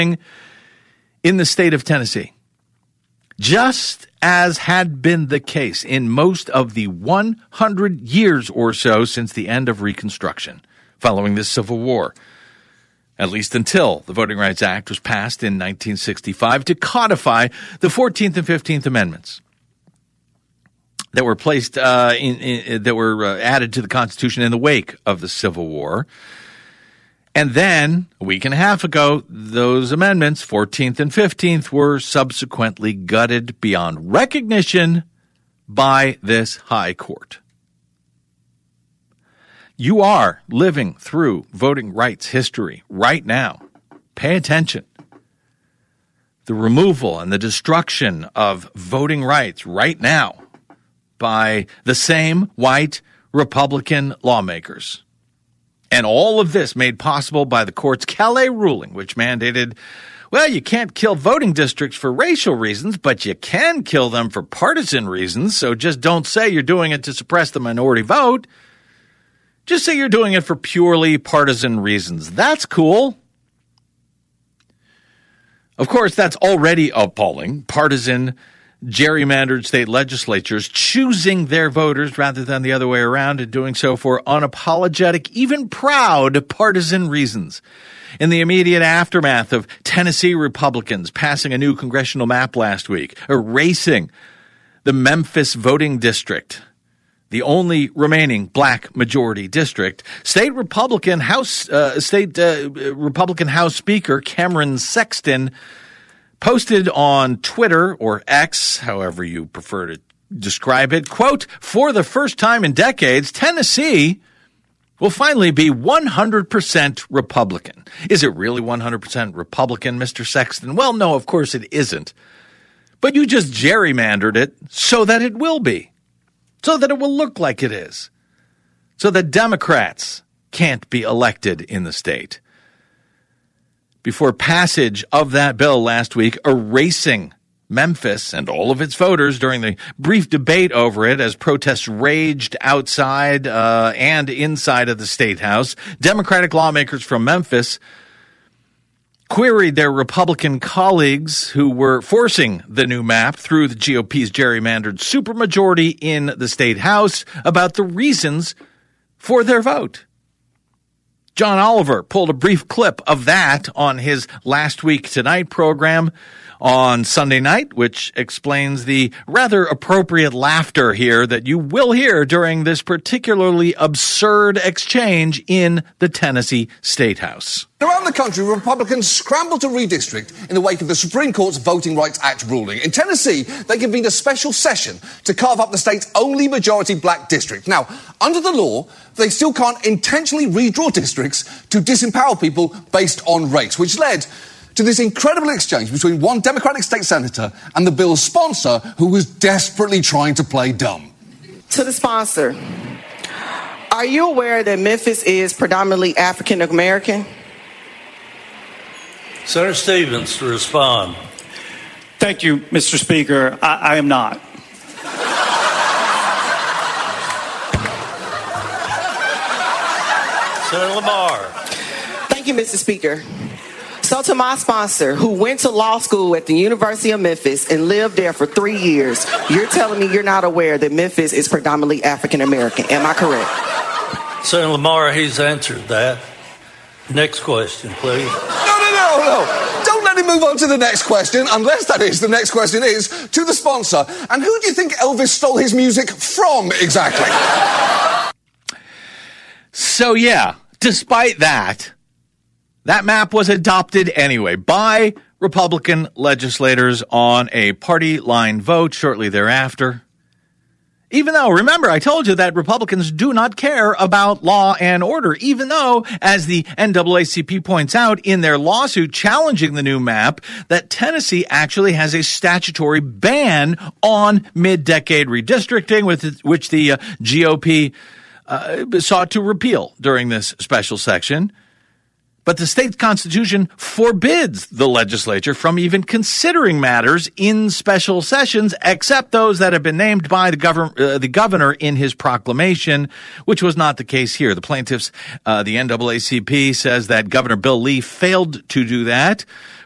in the state of Tennessee. Just as had been the case in most of the 100 years or so since the end of Reconstruction following the Civil War, at least until the Voting Rights Act was passed in 1965 to codify the 14th and 15th Amendments that were placed that were added to the Constitution in the wake of the Civil War. And then, a week and a half ago, those amendments, 14th and 15th, were subsequently gutted beyond recognition by this high court. You are living through voting rights history right now. Pay attention. The removal and the destruction of voting rights right now by the same white Republican lawmakers. And all of this made possible by the court's Calais ruling, which mandated, well, you can't kill voting districts for racial reasons, but you can kill them for partisan reasons. So just don't say you're doing it to suppress the minority vote. Just say you're doing it for purely partisan reasons. That's cool. Of course, that's already appalling. Partisan, gerrymandered state legislatures choosing their voters rather than the other way around and doing so for unapologetic, even proud partisan reasons. In the immediate aftermath of Tennessee Republicans passing a new congressional map last week, erasing the Memphis voting district, the only remaining black majority district, State Republican House Speaker Cameron Sexton posted on Twitter, or X, however you prefer to describe it, quote, "For the first time in decades, Tennessee will finally be 100% Republican." Is it really 100% Republican, Mr. Sexton? Well, no, of course it isn't. But you just gerrymandered it so that it will be, so that it will look like it is, so that Democrats can't be elected in the state. Before passage of that bill last week, erasing Memphis and all of its voters during the brief debate over it as protests raged outside and inside of the State House, Democratic lawmakers from Memphis queried their Republican colleagues who were forcing the new map through the GOP's gerrymandered supermajority in the State House about the reasons for their vote. John Oliver pulled a brief clip of that on his Last Week Tonight program on Sunday night, which explains the rather appropriate laughter here that you will hear during this particularly absurd exchange in the Tennessee State House. Around the country, Republicans scrambled to redistrict in the wake of the Supreme Court's Voting Rights Act ruling. In Tennessee, they convened a special session to carve up the state's only majority black district. Now, under the law, they still can't intentionally redraw districts to disempower people based on race, which led to this incredible exchange between one Democratic state senator and the bill's sponsor, who was desperately trying to play dumb. To the sponsor, are you aware that Memphis is predominantly African American? Senator Stevens to respond. Thank you, Mr. Speaker. I am not. Senator Lamar. Thank you, Mr. Speaker. So to my sponsor, who went to law school at the University of Memphis and lived there for 3 years, you're telling me you're not aware that Memphis is predominantly African American. Am I correct? Senator Lamar, he's answered that. Next question, please. No. Don't let him move on to the next question, unless that is, the next question is to the sponsor. And who do you think Elvis stole his music from, exactly? So, yeah, despite that map was adopted anyway by Republican legislators on a party line vote shortly thereafter. Even though, remember, I told you that Republicans do not care about law and order, even though, as the NAACP points out in their lawsuit challenging the new map, that Tennessee actually has a statutory ban on mid-decade redistricting, which the GOP sought to repeal during this special section. But the state constitution forbids the legislature from even considering matters in special sessions, except those that have been named by the governor in his proclamation, which was not the case here. The plaintiffs, the NAACP, says that Governor Bill Lee failed to do that.